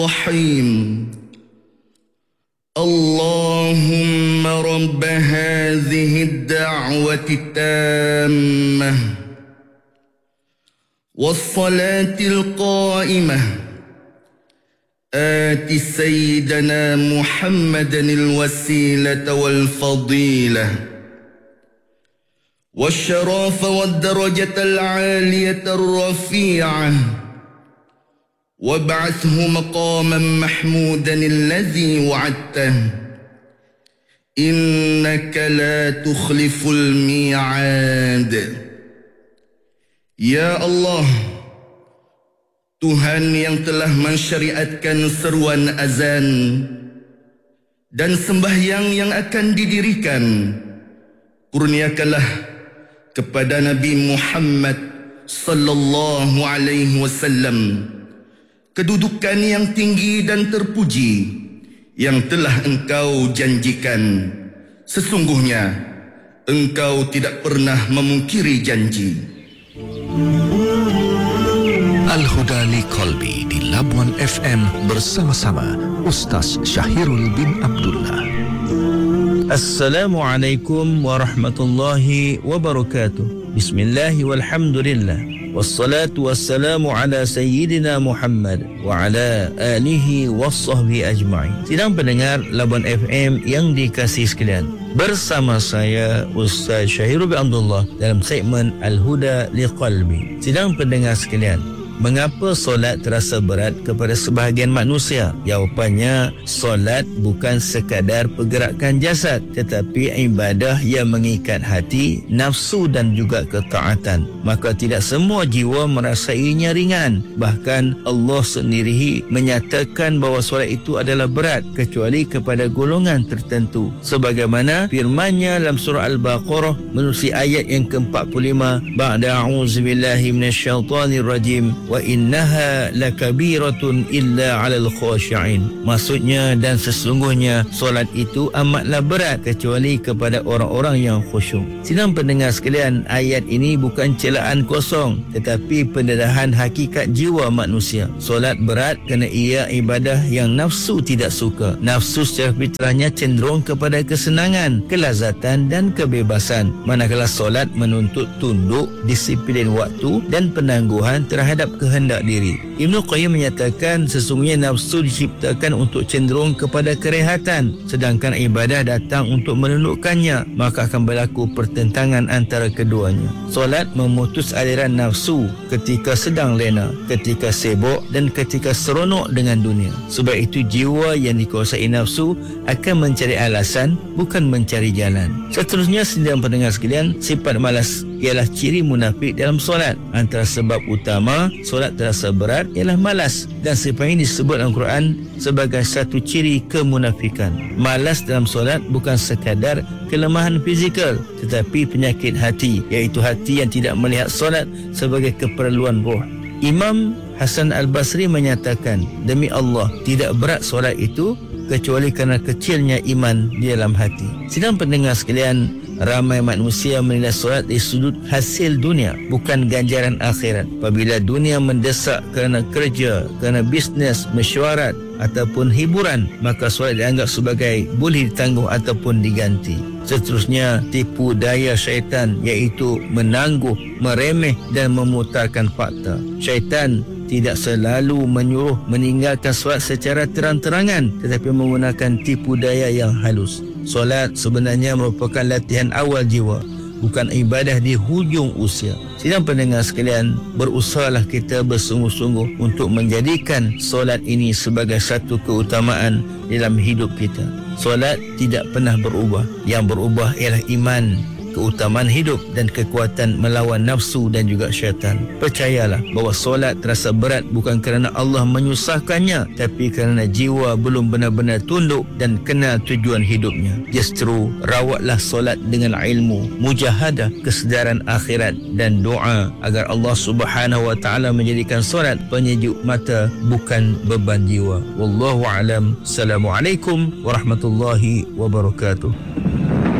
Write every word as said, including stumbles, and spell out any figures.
الرحيم اللهم رب هذه الدعوة التامة والصلاة القائمة آت سيدنا محمدا الوسيلة والفضيلة والشرف والدرجة العالية الرفيعة وابعثه مقاما محمودا الذي وعدته إنك لا تخلف الميعاد. Ya Allah, Tuhan yang telah mensyariatkan seruan azan dan sembahyang yang akan didirikan, kurniakanlah kepada Nabi Muhammad sallallahu alaihi wasallam kedudukan yang tinggi dan terpuji yang telah Engkau janjikan. Sesungguhnya Engkau tidak pernah memungkiri janji. Al-Huda li Qalbi di Labuan F M bersama-sama Ustaz Syahirul bin Abdullah. Assalamualaikum warahmatullahi wabarakatuh. Bismillahi walhamdulillah. Wassalatu wassalamu ala sayyidina Muhammad wa ala alihi wassahbihi ajma'in. Sidang pendengar Labuan F M yang dikasihi sekalian, bersama saya Ustaz Syahirul bin Abdullah dalam segmen Al-Huda li Qalbi. Sidang pendengar sekalian, mengapa solat terasa berat kepada sebahagian manusia? Jawapannya, solat bukan sekadar pergerakan jasad, tetapi ibadah yang mengikat hati, nafsu dan juga ketaatan. Maka tidak semua jiwa merasainya ringan. Bahkan Allah sendiri menyatakan bahawa solat itu adalah berat kecuali kepada golongan tertentu. Sebagaimana firman-Nya dalam surah Al-Baqarah menerusi ayat yang ke empat puluh lima, ba'da a'udzubillahi minasyaitonir rajim wa innaha lakabiratun illa 'alal khashi'in. Maksudnya, dan sesungguhnya solat itu amatlah berat kecuali kepada orang-orang yang khusyuk. Sidang pendengar sekalian, ayat ini bukan celaan kosong tetapi pendedahan hakikat jiwa manusia. Solat berat kerana ia ibadah yang nafsu tidak suka. Nafsu secara fitrahnya cenderung kepada kesenangan, kelazatan dan kebebasan, manakala solat menuntut tunduk, disiplin waktu dan penangguhan terhadap kehendak diri. Ibnu Qayyim menyatakan sesungguhnya nafsu diciptakan untuk cenderung kepada kerehatan, sedangkan ibadah datang untuk menundukkannya, maka akan berlaku pertentangan antara keduanya. Solat memutus aliran nafsu ketika sedang lena, ketika sibuk dan ketika seronok dengan dunia. Sebab itu jiwa yang dikuasai nafsu akan mencari alasan, bukan mencari jalan. Seterusnya, sedang pendengar sekalian, sifat malas ialah ciri munafik dalam solat. Antara sebab utama solat terasa berat ialah malas, dan sifat ini disebut dalam Quran sebagai satu ciri kemunafikan. Malas dalam solat bukan sekadar kelemahan fizikal tetapi penyakit hati, iaitu hati yang tidak melihat solat sebagai keperluan roh. Imam Hasan Al-Basri menyatakan, demi Allah, tidak berat solat itu kecuali kerana kecilnya iman di dalam hati. Sidang pendengar sekalian, ramai manusia menilai solat dari sudut hasil dunia, bukan ganjaran akhirat. Apabila dunia mendesak kerana kerja, kerana bisnes, mesyuarat ataupun hiburan, maka solat dianggap sebagai boleh ditangguh ataupun diganti. Seterusnya, tipu daya syaitan, iaitu menangguh, meremeh dan memutarkan fakta. Syaitan tidak selalu menyuruh meninggalkan solat secara terang-terangan, tetapi menggunakan tipu daya yang halus. Solat sebenarnya merupakan latihan awal jiwa, bukan ibadah di hujung usia. Sidang pendengar sekalian, berusahalah kita bersungguh-sungguh untuk menjadikan solat ini sebagai satu keutamaan dalam hidup kita. Solat tidak pernah berubah. Yang berubah ialah iman, keutamaan hidup dan kekuatan melawan nafsu dan juga syaitan. Percayalah bahawa solat terasa berat bukan kerana Allah menyusahkannya, tapi kerana jiwa belum benar-benar tunduk dan kenal tujuan hidupnya. Justru rawatlah solat dengan ilmu, mujahadah, kesedaran akhirat dan doa agar Allah Subhanahu wa taala menjadikan solat penyejuk mata bukan beban jiwa. Wallahu a'lam. Assalamualaikum warahmatullahi wabarakatuh.